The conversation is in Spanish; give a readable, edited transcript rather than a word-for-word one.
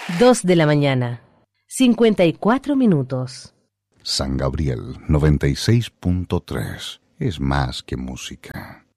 2 de la mañana, 54 minutos. San Gabriel 96.3 es más que música.